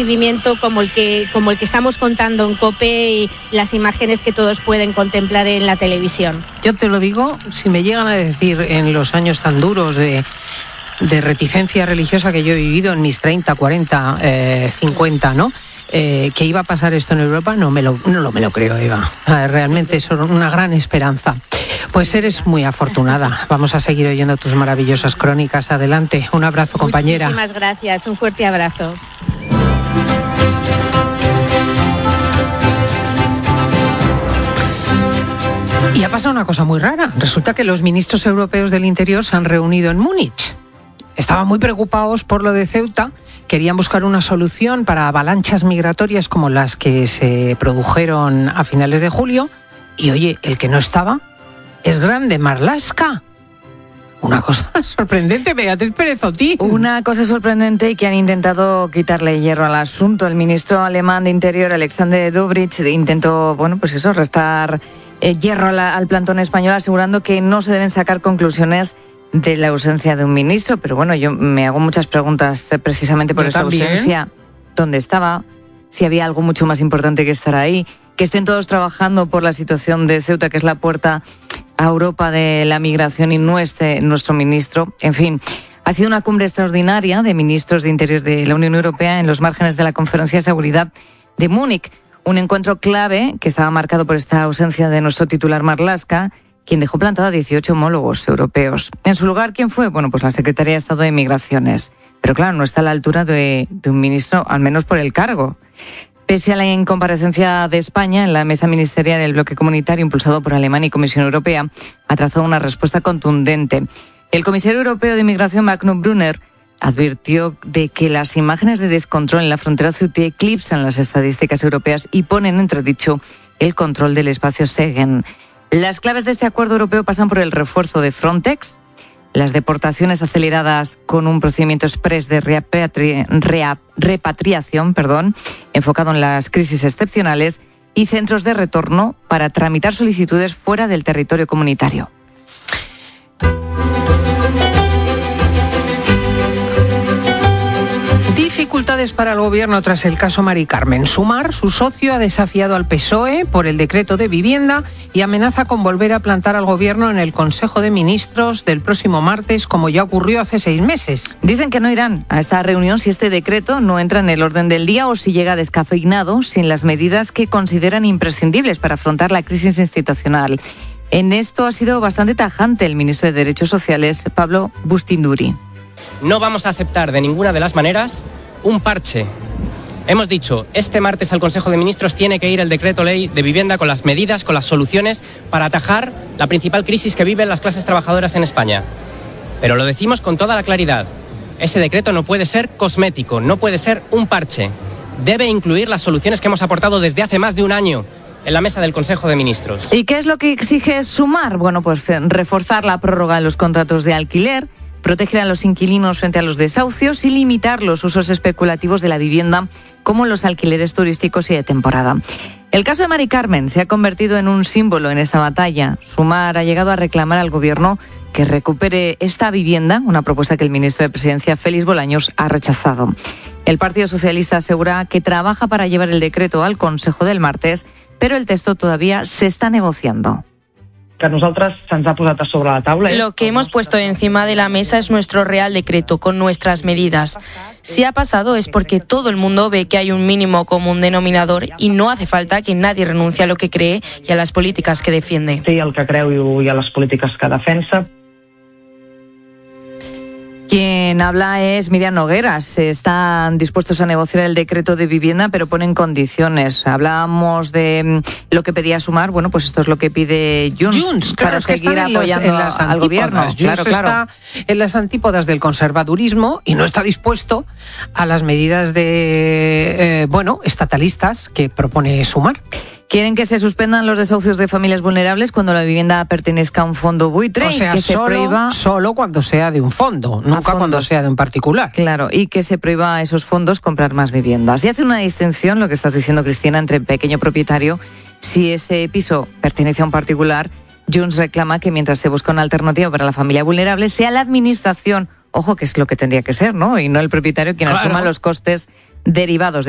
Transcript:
recibimiento como el que estamos contando en COPE y las imágenes que todos pueden contemplar en la televisión. Yo te lo digo, si me llegan a decir en los años tan duros de reticencia religiosa que yo he vivido en mis 30, 40, 50, ¿no? Que iba a pasar esto en Europa, no me lo creo, Eva. Realmente es una gran esperanza. Pues eres muy afortunada. Vamos a seguir oyendo tus maravillosas crónicas. Adelante. Un abrazo, compañera. Muchísimas gracias. Un fuerte abrazo. Y ha pasado una cosa muy rara. Resulta que los ministros europeos del Interior se han reunido en Múnich. Estaban muy preocupados por lo de Ceuta, querían buscar una solución para avalanchas migratorias como las que se produjeron a finales de julio. Y oye, el que no estaba es Grande Marlaska. Una cosa sorprendente, Beatriz Pérez Otín. Una cosa sorprendente y que han intentado quitarle hierro al asunto. El ministro alemán de Interior, Alexander Dobrindt, intentó, restar hierro al plantón español, asegurando que no se deben sacar conclusiones de la ausencia de un ministro. Pero bueno, yo me hago muchas preguntas precisamente por esta ausencia. ¿Dónde estaba? Si había algo mucho más importante que estar ahí. Que estén todos trabajando por la situación de Ceuta, que es la puerta a Europa de la migración, y no esté nuestro ministro. En fin, ha sido una cumbre extraordinaria de ministros de Interior de la Unión Europea en los márgenes de la Conferencia de Seguridad de Múnich. Un encuentro clave que estaba marcado por esta ausencia de nuestro titular Marlaska, quien dejó plantada a 18 homólogos europeos. En su lugar, ¿quién fue? Pues la Secretaría de Estado de Migraciones. Pero claro, no está a la altura de un ministro, al menos por el cargo. Pese a la incomparecencia de España en la mesa ministerial del bloque comunitario impulsado por Alemania y Comisión Europea, ha trazado una respuesta contundente. El comisario europeo de Inmigración, Magnus Brunner, advirtió de que las imágenes de descontrol en la frontera ceutíes eclipsan las estadísticas europeas y ponen en entredicho el control del espacio Schengen. Las claves de este acuerdo europeo pasan por el refuerzo de Frontex, las deportaciones aceleradas con un procedimiento exprés de repatriación, enfocado en las crisis excepcionales, y centros de retorno para tramitar solicitudes fuera del territorio comunitario. Dificultades para el gobierno tras el caso Mari Carmen. Sumar, su socio, ha desafiado al PSOE por el decreto de vivienda y amenaza con volver a plantar al gobierno en el Consejo de Ministros del próximo martes, como ya ocurrió hace 6 meses. Dicen que no irán a esta reunión si este decreto no entra en el orden del día o si llega descafeinado sin las medidas que consideran imprescindibles para afrontar la crisis institucional. En esto ha sido bastante tajante el ministro de Derechos Sociales, Pablo Bustinduri. No vamos a aceptar de ninguna de las maneras un parche. Hemos dicho, este martes al Consejo de Ministros tiene que ir el decreto ley de vivienda con las medidas, con las soluciones para atajar la principal crisis que viven las clases trabajadoras en España. Pero lo decimos con toda la claridad. Ese decreto no puede ser cosmético, no puede ser un parche. Debe incluir las soluciones que hemos aportado desde hace más de un año en la mesa del Consejo de Ministros. ¿Y qué es lo que exige Sumar? Reforzar la prórroga de los contratos de alquiler, proteger a los inquilinos frente a los desahucios y limitar los usos especulativos de la vivienda, como los alquileres turísticos y de temporada. El caso de Mari Carmen se ha convertido en un símbolo en esta batalla. Sumar ha llegado a reclamar al gobierno que recupere esta vivienda, una propuesta que el ministro de Presidencia, Félix Bolaños, ha rechazado. El Partido Socialista asegura que trabaja para llevar el decreto al Consejo del martes, pero el texto todavía se está negociando. Lo que hemos puesto encima de la mesa es nuestro Real Decreto con nuestras medidas. Si ha pasado es porque todo el mundo ve que hay un mínimo común denominador y no hace falta que nadie renuncie a lo que cree y a las políticas que defiende. Sí, el que creu i a les polítiques que defensa. Quien habla es Miriam Nogueras. Están dispuestos a negociar el decreto de vivienda, pero ponen condiciones. Hablábamos de lo que pedía Sumar. Pues esto es lo que pide Junts claro, para seguir apoyando al gobierno. Junts está en las antípodas del conservadurismo y no está dispuesto a las medidas de estatalistas que propone Sumar. Quieren que se suspendan los desahucios de familias vulnerables cuando la vivienda pertenezca a un fondo buitre. O sea, que se prohíba solo cuando sea de un fondo, nunca cuando sea de un particular. Claro, y que se prohíba a esos fondos comprar más viviendas. Y hace una distinción, lo que estás diciendo, Cristina, entre pequeño propietario. Si ese piso pertenece a un particular, Junts reclama que mientras se busca una alternativa para la familia vulnerable, sea la administración, ojo, que es lo que tendría que ser, ¿no? Y no el propietario quien asuma los costes derivados de